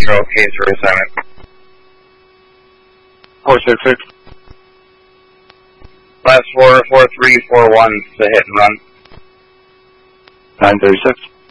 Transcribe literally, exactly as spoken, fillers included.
you're okay for assignment. four six six. Last four, four three four one, to hit and run. nine thirty-six.